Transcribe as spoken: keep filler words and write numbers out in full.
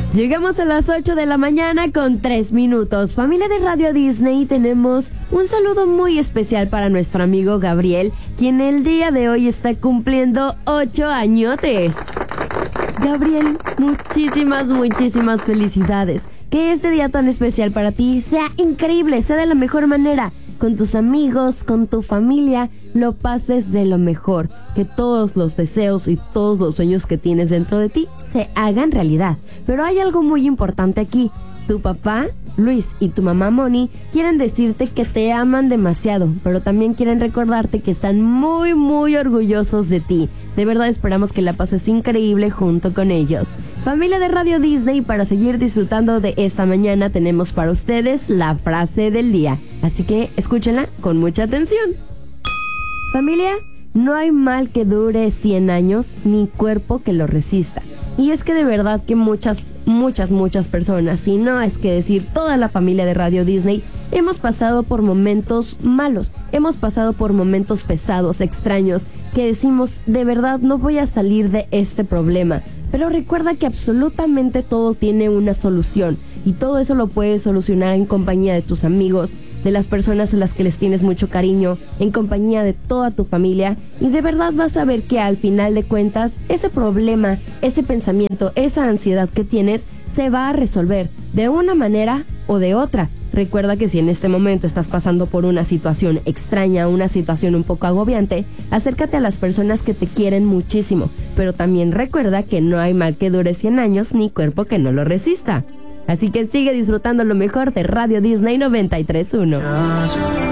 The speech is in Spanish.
Llegamos a las ocho de la mañana con tres minutos. Familia de Radio Disney, tenemos un saludo muy especial para nuestro amigo Gabriel, quien el día de hoy está cumpliendo ocho añotes. Gabriel, muchísimas, muchísimas felicidades. Que este día tan especial para ti sea increíble, sea de la mejor manera. Con tus amigos, con tu familia, lo pases de lo mejor. Que todos los deseos y todos los sueños que tienes dentro de ti se hagan realidad. Pero hay algo muy importante aquí. Tu papá, Luis, y tu mamá, Moni, quieren decirte que te aman demasiado, pero también quieren recordarte que están muy, muy orgullosos de ti. De verdad esperamos que la pases increíble junto con ellos. Familia de Radio Disney, para seguir disfrutando de esta mañana tenemos para ustedes la frase del día. Así que escúchenla con mucha atención. Familia, no hay mal que dure cien años, ni cuerpo que lo resista. Y es que de verdad que muchas, muchas, muchas personas, si no es que decir toda la familia de Radio Disney, hemos pasado por momentos malos, hemos pasado por momentos pesados, extraños, que decimos, de verdad no voy a salir de este problema. Pero recuerda que absolutamente todo tiene una solución y todo eso lo puedes solucionar en compañía de tus amigos, de las personas a las que les tienes mucho cariño, en compañía de toda tu familia, y de verdad vas a ver que al final de cuentas ese problema, ese pensamiento, esa ansiedad que tienes se va a resolver de una manera o de otra. Recuerda que si en este momento estás pasando por una situación extraña, una situación un poco agobiante, acércate a las personas que te quieren muchísimo, pero también recuerda que no hay mal que dure cien años ni cuerpo que no lo resista. Así que sigue disfrutando lo mejor de Radio Disney noventa y tres punto uno.